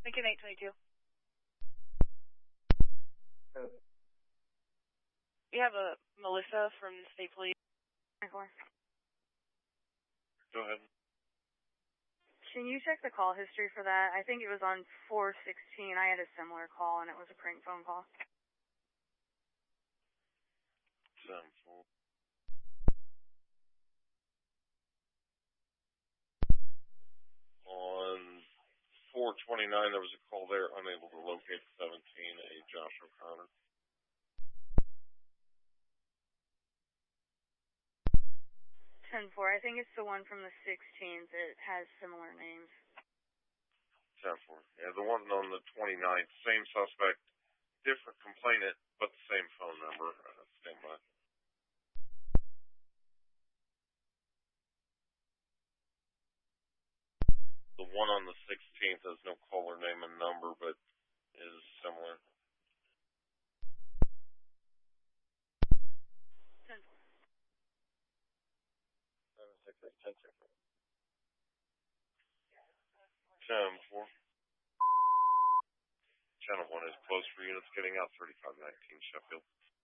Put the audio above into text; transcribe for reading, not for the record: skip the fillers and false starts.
Lincoln 822. We have a Melissa from the State Police. Go ahead. Can you check the call history for that? I think it was on 416. I had a similar call, and it was a prank phone call. 7-4. On 429, there was a call there, unable to locate 17, a Josh O'Connor. 10-4. I think it's the one from the 16th. It has similar names. 10-4. Yeah, the one on the 29th, same suspect, different complainant, but the same phone number. Stand by. The one on the 16th has no caller name and number, but is similar. 10-4. 10-4. Channel 1 is closed for units getting out 3519 Sheffield.